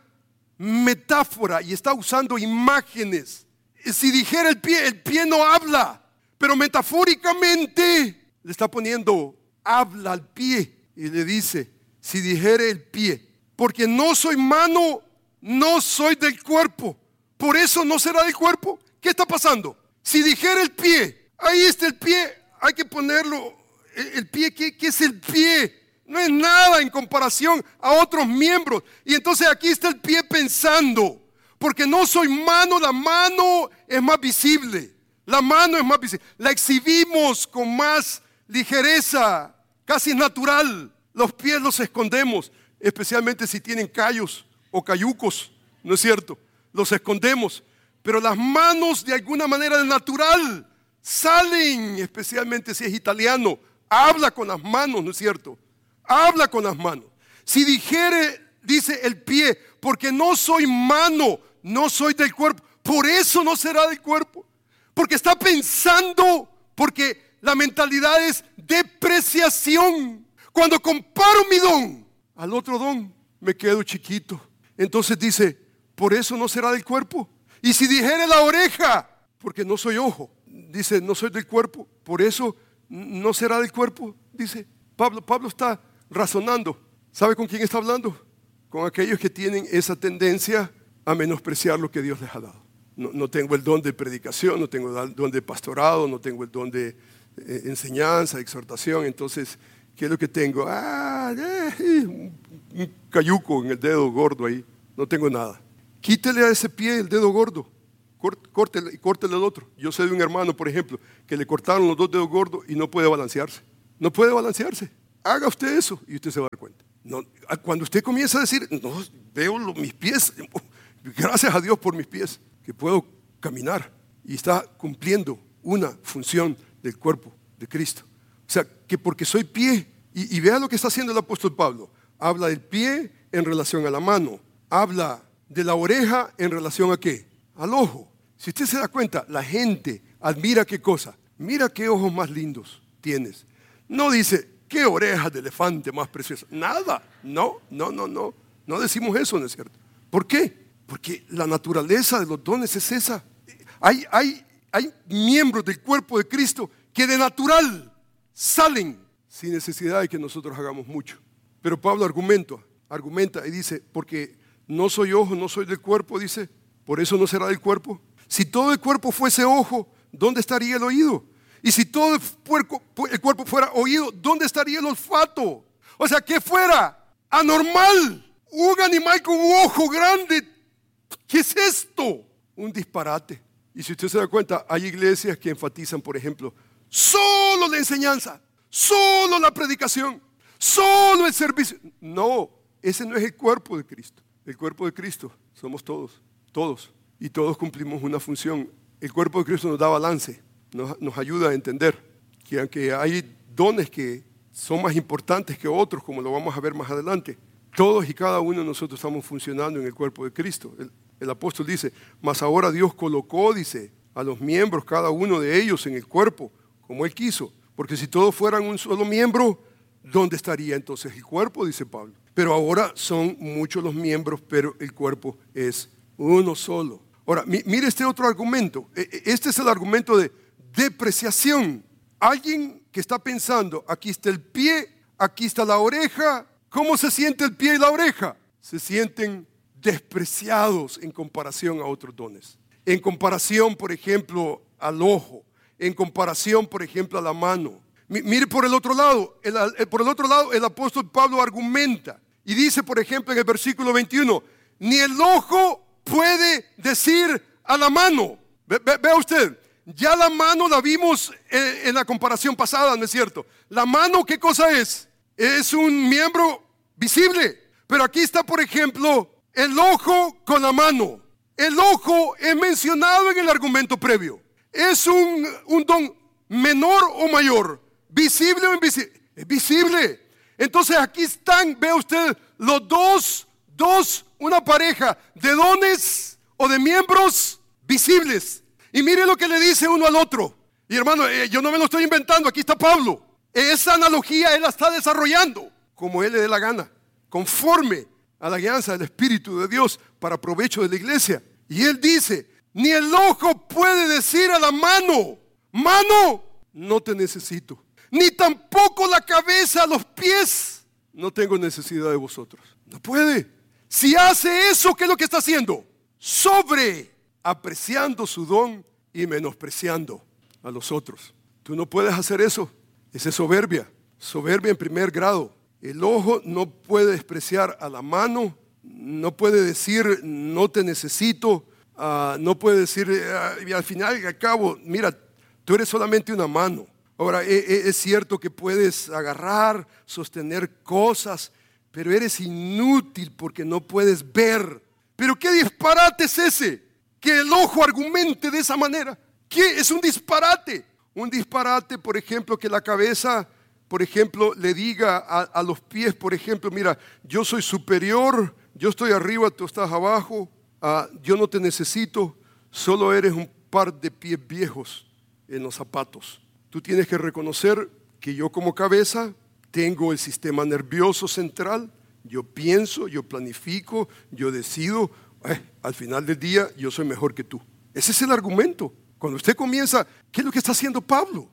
metáfora y está usando imágenes. Si dijera el pie no habla, pero metafóricamente le está poniendo habla al pie y le dice: si dijere el pie, porque no soy mano, no soy del cuerpo, por eso no será del cuerpo. ¿Qué está pasando? Si dijera el pie, ahí está el pie, hay que ponerlo. El pie, ¿qué es el pie? No es nada en comparación a otros miembros. Y entonces aquí está el pie pensando: porque no soy mano, la mano es más visible. La mano es más visible. La exhibimos con más ligereza, casi natural. Los pies los escondemos, especialmente si tienen callos o cayucos, ¿no es cierto? Los escondemos. Pero las manos, de alguna manera de natural, salen, especialmente si es italiano. Habla con las manos, ¿no es cierto? Habla con las manos. Si dijere, dice el pie, porque no soy mano, no soy del cuerpo, por eso no será del cuerpo. Porque está pensando, porque la mentalidad es depreciación. Cuando comparo mi don al otro don, me quedo chiquito. Entonces dice: por eso no será del cuerpo. Y si dijere la oreja, porque no soy ojo, dice: no soy del cuerpo, por eso no será del cuerpo. Dice Pablo está razonando. ¿Sabe con quién está hablando? Con aquellos que tienen esa tendencia a menospreciar lo que Dios les ha dado. No tengo el don de predicación, no tengo el don de pastorado, no tengo el don de enseñanza, exhortación. Entonces, ¿qué es lo que tengo? Un cayuco en el dedo gordo ahí. No tengo nada. Quítele a ese pie el dedo gordo. Córtele el otro. Yo sé de un hermano, por ejemplo, que le cortaron los 2 dedos gordos y no puede balancearse. No puede balancearse. Haga usted eso y usted se va a dar cuenta. No, cuando usted comienza a decir, no, veo mis pies, gracias a Dios por mis pies, que puedo caminar, y está cumpliendo una función del cuerpo de Cristo. O sea, que porque soy pie, y vea lo que está haciendo el apóstol Pablo. Habla del pie en relación a la mano. Habla de la oreja en relación a ¿qué? Al ojo. Si usted se da cuenta, la gente admira qué cosa. Mira qué ojos más lindos tienes. No dice, qué orejas de elefante más preciosas. Nada. No decimos eso, ¿no es cierto? ¿Por qué? Porque la naturaleza de los dones es esa. Hay miembros del cuerpo de Cristo que de natural salen sin necesidad de que nosotros hagamos mucho. Pero Pablo argumenta y dice, porque no soy ojo, no soy del cuerpo, dice, por eso no será del cuerpo. Si todo el cuerpo fuese ojo, ¿dónde estaría el oído? Y si todo el cuerpo fuera oído, ¿dónde estaría el olfato? O sea, que fuera anormal un animal con un ojo grande. ¿Qué es esto? Un disparate. Y si usted se da cuenta, hay iglesias que enfatizan, por ejemplo, solo la enseñanza, solo la predicación, solo el servicio. No, ese no es el cuerpo de Cristo. El cuerpo de Cristo somos todos. Y todos cumplimos una función. El cuerpo de Cristo nos da balance, nos ayuda a entender que aunque hay dones que son más importantes que otros, como lo vamos a ver más adelante, todos y cada uno de nosotros estamos funcionando en el cuerpo de Cristo. El apóstol dice, mas ahora Dios colocó, dice, a los miembros, cada uno de ellos en el cuerpo, como Él quiso. Porque si todos fueran un solo miembro, ¿dónde estaría entonces el cuerpo? Dice Pablo. Pero ahora son muchos los miembros, pero el cuerpo es uno solo. Ahora, mire este otro argumento. Este es el argumento de depreciación. Alguien que está pensando, aquí está el pie, aquí está la oreja. ¿Cómo se siente el pie y la oreja? Se sienten despreciados en comparación a otros dones. En comparación, por ejemplo, al ojo. En comparación, por ejemplo, a la mano. Mire por el otro lado. El apóstol Pablo argumenta. Y dice, por ejemplo, en el versículo 21, ni el ojo puede decir a la mano. Vea usted, ya la mano la vimos en la comparación pasada, ¿no es cierto? La mano, ¿qué cosa es? Es un miembro visible. Pero aquí está, por ejemplo, el ojo con la mano. El ojo es mencionado en el argumento previo. ¿Es un don menor o mayor? ¿Visible o invisible? Es visible. Entonces aquí están, ve usted, los dos, una pareja de dones o de miembros visibles. Y mire lo que le dice uno al otro. Y hermano, yo no me lo estoy inventando, aquí está Pablo. Esa analogía él la está desarrollando como él le dé la gana, conforme a la guianza del Espíritu de Dios para provecho de la iglesia. Y él dice, ni el ojo puede decir a la mano, mano, no te necesito. Ni tampoco la cabeza a los pies, no tengo necesidad de vosotros. No puede. Si hace eso, ¿qué es lo que está haciendo? Sobreapreciando su don y menospreciando a los otros. Tú no puedes hacer eso. Esa es soberbia en primer grado. El ojo no puede despreciar a la mano, no puede decir no te necesito, no puede decir y al final y al cabo, mira, tú eres solamente una mano. Ahora, es cierto que puedes agarrar, sostener cosas, pero eres inútil porque no puedes ver. Pero ¿qué disparate es ese? Que el ojo argumente de esa manera. ¿Qué? Es un disparate. Un disparate, por ejemplo, que la cabeza, por ejemplo, le diga a los pies, por ejemplo, mira, yo soy superior, yo estoy arriba, tú estás abajo, yo no te necesito, solo eres un par de pies viejos en los zapatos. Tú tienes que reconocer que yo como cabeza tengo el sistema nervioso central, yo pienso, yo planifico, yo decido, al final del día yo soy mejor que tú. Ese es el argumento. Cuando usted comienza, ¿qué es lo que está haciendo Pablo?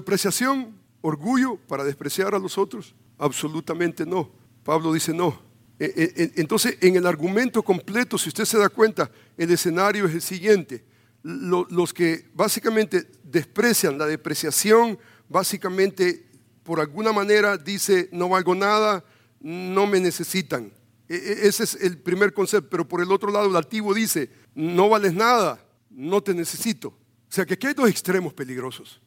¿Sobreapreciación, orgullo para despreciar a los otros? Absolutamente no. Pablo dice no, Entonces, en el argumento completo, si usted se da cuenta, el escenario es el siguiente. Los que básicamente desprecian la depreciación, básicamente por alguna manera dice no valgo nada, no me necesitan. Ese es el primer concepto, pero por el otro lado el altivo dice no vales nada, no te necesito. O sea que aquí hay dos extremos peligrosos,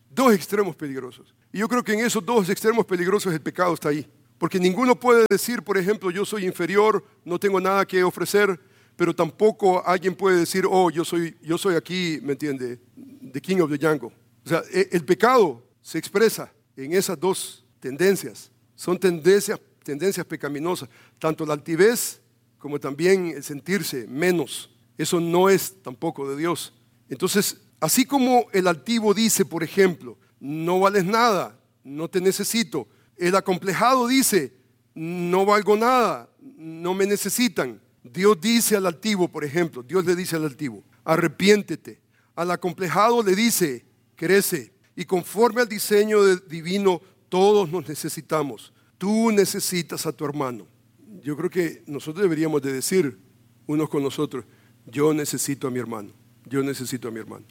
y yo creo que en esos dos extremos peligrosos el pecado está ahí, porque ninguno puede decir, por ejemplo, yo soy inferior, no tengo nada que ofrecer, pero tampoco alguien puede decir, oh, yo soy aquí, ¿me entiende? The King of the Jungle. O sea, el pecado se expresa en esas dos tendencias. Son tendencias pecaminosas. Tanto la altivez como también el sentirse menos. Eso no es tampoco de Dios. Entonces, así como el altivo dice, por ejemplo, no vales nada, no te necesito. El acomplejado dice, no valgo nada, no me necesitan. Dios dice al altivo, por ejemplo, Dios le dice al altivo, arrepiéntete. Al acomplejado le dice, crece. Y conforme al diseño divino, todos nos necesitamos. Tú necesitas a tu hermano. Yo creo que nosotros deberíamos de decir unos con nosotros, yo necesito a mi hermano, yo necesito a mi hermano.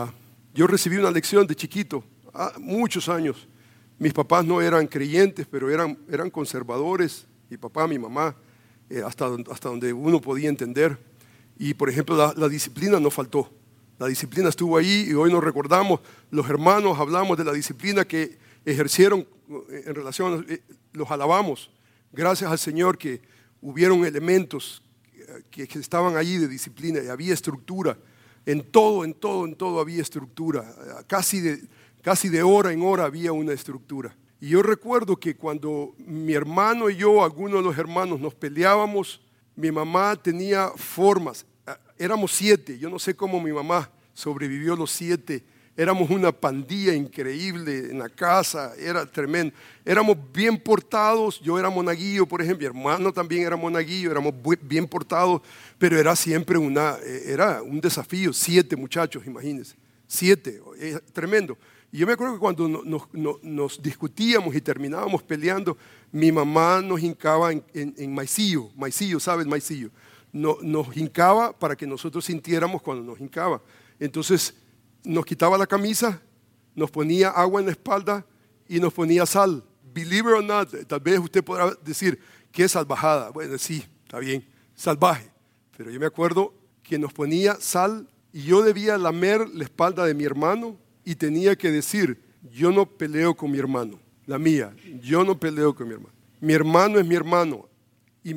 Yo recibí una lección de chiquito, muchos años. Mis papás no eran creyentes, pero eran conservadores, mi papá, mi mamá. Hasta donde uno podía entender. Y por ejemplo la disciplina no faltó, la disciplina estuvo ahí y hoy nos recordamos, los hermanos hablamos de la disciplina que ejercieron en relación, los alabamos, gracias al Señor que hubieron elementos que estaban allí de disciplina y había estructura, en todo había estructura, casi de hora en hora había una estructura. Y yo recuerdo que cuando mi hermano y yo, algunos de los hermanos, nos peleábamos, mi mamá tenía formas. Éramos 7, yo no sé cómo mi mamá sobrevivió los 7. Éramos una pandilla increíble en la casa, era tremendo. Éramos bien portados, yo era monaguillo, por ejemplo, mi hermano también era monaguillo, éramos bien portados, pero era siempre era un desafío. 7 muchachos, imagínense, 7, tremendo. Y yo me acuerdo que cuando nos discutíamos y terminábamos peleando, mi mamá nos hincaba en maicillo, ¿sabes? Maicillo. Nos hincaba para que nosotros sintiéramos cuando nos hincaba. Entonces nos quitaba la camisa, nos ponía agua en la espalda y nos ponía sal. Believe it or not, tal vez usted podrá decir que es salvajada. Bueno, sí, está bien, salvaje. Pero yo me acuerdo que nos ponía sal y yo debía lamer la espalda de mi hermano y tenía que decir, yo no peleo con mi hermano, la mía, yo no peleo con mi hermano. Mi hermano es mi hermano y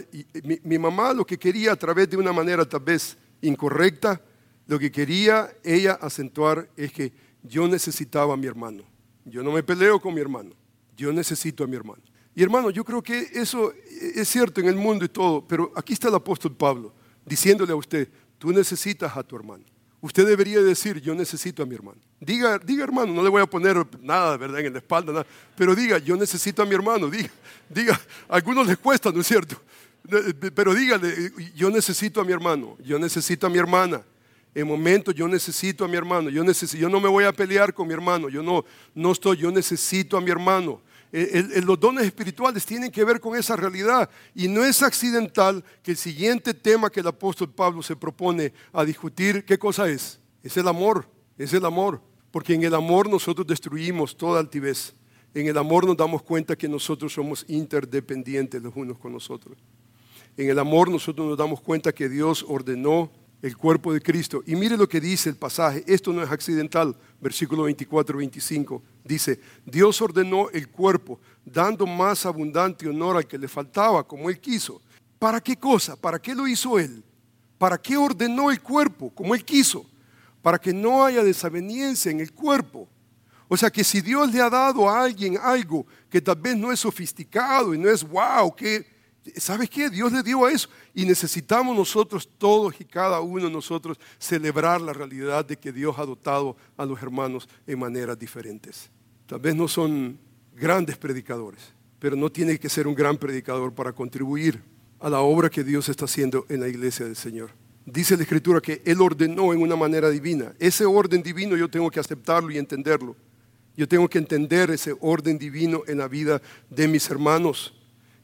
mi mamá lo que quería a través de una manera tal vez incorrecta, lo que quería ella acentuar es que yo necesitaba a mi hermano. Yo no me peleo con mi hermano, yo necesito a mi hermano. Y hermano, yo creo que eso es cierto en el mundo y todo, pero aquí está el apóstol Pablo diciéndole a usted, tú necesitas a tu hermano. Usted debería decir, yo necesito a mi hermano. Diga hermano, no le voy a poner nada, ¿verdad? En la espalda, nada, pero diga, yo necesito a mi hermano. Diga, a algunos les cuesta, ¿no es cierto? Pero dígale, yo necesito a mi hermano, yo necesito a mi hermana. En momentos yo necesito a mi hermano, yo no me voy a pelear con mi hermano, yo necesito a mi hermano. Los dones espirituales tienen que ver con esa realidad y no es accidental que el siguiente tema que el apóstol Pablo se propone a discutir, ¿qué cosa es? Es el amor, porque en el amor nosotros destruimos toda altivez, en el amor nos damos cuenta que nosotros somos interdependientes los unos con los otros, en el amor nosotros nos damos cuenta que Dios ordenó el cuerpo de Cristo. Y mire lo que dice el pasaje, esto no es accidental, versículo 24-25, dice, Dios ordenó el cuerpo, dando más abundante honor al que le faltaba, como Él quiso. ¿Para qué cosa? ¿Para qué lo hizo Él? ¿Para qué ordenó el cuerpo, como Él quiso? Para que no haya desaveniencia en el cuerpo. O sea que si Dios le ha dado a alguien algo que tal vez no es sofisticado y no es wow, ¿sabes qué? Dios le dio a eso y necesitamos nosotros todos y cada uno de nosotros celebrar la realidad de que Dios ha dotado a los hermanos en maneras diferentes. Tal vez no son grandes predicadores, pero no tiene que ser un gran predicador para contribuir a la obra que Dios está haciendo en la iglesia del Señor. Dice la Escritura que Él ordenó en una manera divina. Ese orden divino yo tengo que aceptarlo y entenderlo. Yo tengo que entender ese orden divino en la vida de mis hermanos.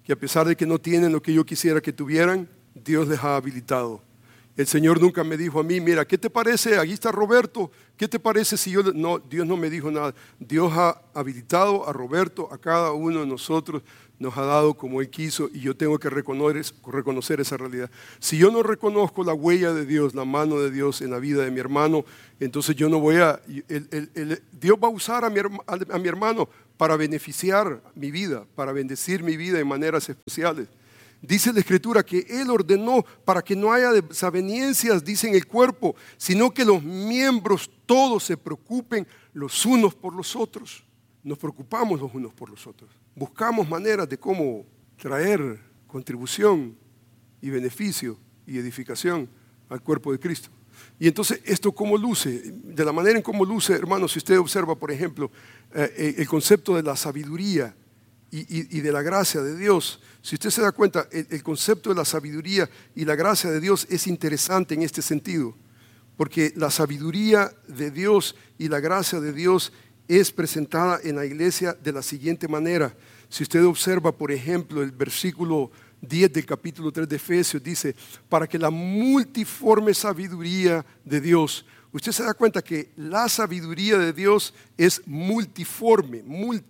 que a pesar de que no tienen lo que yo quisiera que tuvieran, Dios les ha habilitado. El Señor nunca me dijo a mí, mira, ¿qué te parece? Aquí está Roberto, ¿qué te parece si yo...? No, Dios no me dijo nada. Dios ha habilitado a Roberto, a cada uno de nosotros, nos ha dado como Él quiso, y yo tengo que reconocer esa realidad. Si yo no reconozco la huella de Dios, la mano de Dios en la vida de mi hermano, entonces yo no voy a... Dios va a usar a mi hermano para beneficiar mi vida, para bendecir mi vida de maneras especiales. Dice la Escritura que Él ordenó para que no haya desavenencias, dice, en el cuerpo, sino que los miembros todos se preocupen los unos por los otros. Nos preocupamos los unos por los otros. Buscamos maneras de cómo traer contribución y beneficio y edificación al cuerpo de Cristo. Y entonces, ¿esto cómo luce? De la manera en cómo luce, hermanos, si usted observa, por ejemplo, el concepto de la sabiduría y de la gracia de Dios. Si usted se da cuenta, el concepto de la sabiduría y la gracia de Dios es interesante en este sentido, porque la sabiduría de Dios y la gracia de Dios es presentada en la iglesia de la siguiente manera. Si usted observa, por ejemplo, el versículo 10 del capítulo 3 de Efesios, dice, para que la multiforme sabiduría de Dios. Usted se da cuenta que la sabiduría de Dios es multiforme.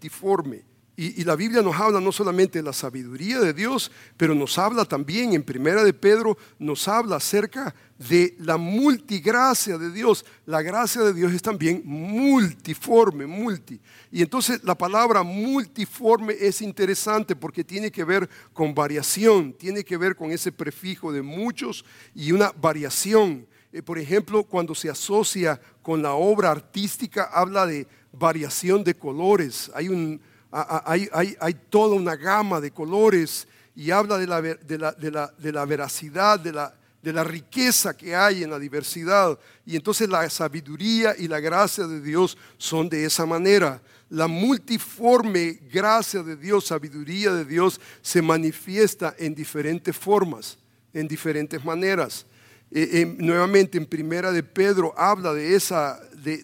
Y la Biblia nos habla no solamente de la sabiduría de Dios, pero nos habla también, en Primera de Pedro, nos habla acerca de la multigracia de Dios. La gracia de Dios es también multiforme. Y entonces la palabra multiforme es interesante porque tiene que ver con variación, tiene que ver con ese prefijo de muchos y una variación. Por ejemplo, cuando se asocia con la obra artística, habla de variación de colores. Hay toda una gama de colores y habla de la veracidad, de la riqueza que hay en la diversidad. Y entonces la sabiduría y la gracia de Dios son de esa manera. La multiforme gracia de Dios, sabiduría de Dios, se manifiesta en diferentes formas, en diferentes maneras. Nuevamente en Primera de Pedro habla de esa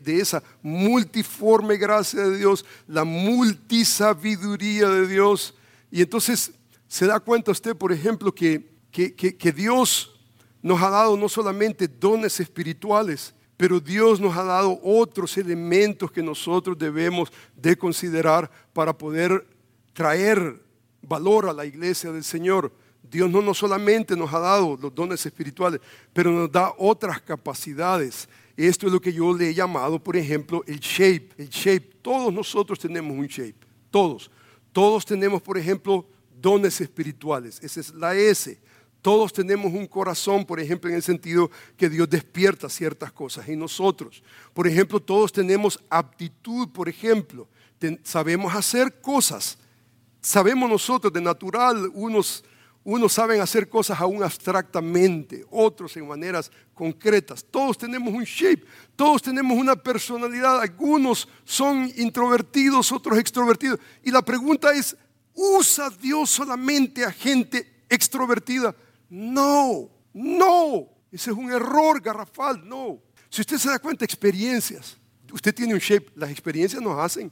multiforme gracia de Dios, la multisabiduría de Dios. Y entonces se da cuenta usted, por ejemplo, que Dios nos ha dado no solamente dones espirituales, pero Dios nos ha dado otros elementos que nosotros debemos de considerar para poder traer valor a la iglesia del Señor. Dios no solamente nos ha dado los dones espirituales, pero nos da otras capacidades. Esto es lo que yo le he llamado, por ejemplo, el shape. El shape, todos nosotros tenemos un shape, todos. Todos tenemos, por ejemplo, dones espirituales, esa es la S. Todos tenemos un corazón, por ejemplo, en el sentido que Dios despierta ciertas cosas en nosotros. Por ejemplo, todos tenemos aptitud, por ejemplo, sabemos hacer cosas. Sabemos nosotros de natural, unos saben hacer cosas aún abstractamente, otros en maneras concretas. Todos tenemos un shape, todos tenemos una personalidad. Algunos son introvertidos, otros extrovertidos. Y la pregunta es, ¿usa Dios solamente a gente extrovertida? No. Ese es un error garrafal, no. Si usted se da cuenta, experiencias. Usted tiene un shape, las experiencias nos hacen.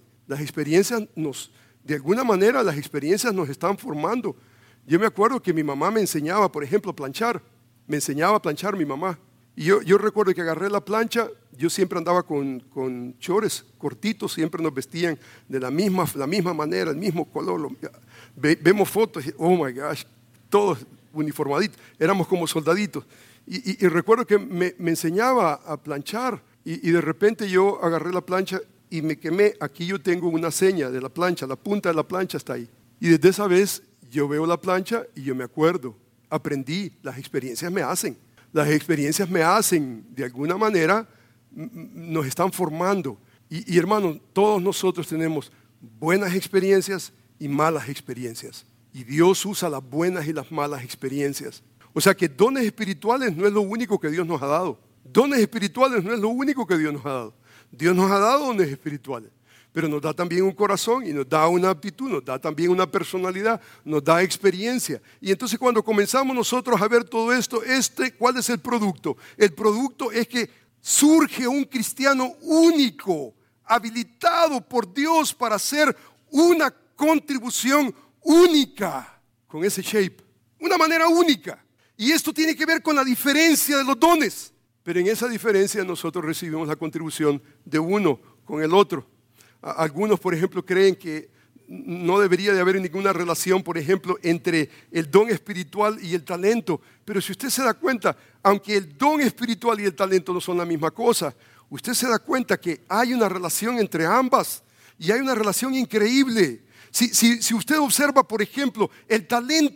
De alguna manera las experiencias nos están formando. Yo me acuerdo que mi mamá me enseñaba, por ejemplo, a planchar. Me enseñaba a planchar mi mamá. Y yo recuerdo que agarré la plancha, yo siempre andaba con chores cortitos, siempre nos vestían de la misma manera, el mismo color. Vemos fotos y, oh my gosh, todos uniformaditos, éramos como soldaditos. Y recuerdo que me enseñaba a planchar y de repente yo agarré la plancha y me quemé. Aquí yo tengo una seña de la plancha, la punta de la plancha está ahí. Y desde esa vez yo veo la plancha y yo me acuerdo, aprendí, las experiencias me hacen. Las experiencias me hacen, de alguna manera, nos están formando. Y hermanos, todos nosotros tenemos buenas experiencias y malas experiencias. Y Dios usa las buenas y las malas experiencias. O sea que dones espirituales no es lo único que Dios nos ha dado. Dones espirituales no es lo único que Dios nos ha dado. Dios nos ha dado dones espirituales, pero nos da también un corazón y nos da una aptitud, nos da también una personalidad, nos da experiencia. Y entonces cuando comenzamos nosotros a ver todo esto, ¿cuál es el producto? El producto es que surge un cristiano único, habilitado por Dios para hacer una contribución única con ese shape, una manera única. Y esto tiene que ver con la diferencia de los dones. Pero en esa diferencia nosotros recibimos la contribución de uno con el otro. Algunos, por ejemplo, creen que no debería de haber ninguna relación, por ejemplo, entre el don espiritual y el talento. Pero si usted se da cuenta, aunque el don espiritual y el talento no son la misma cosa, usted se da cuenta que hay una relación entre ambas y hay una relación increíble. Si usted observa, por ejemplo, el talento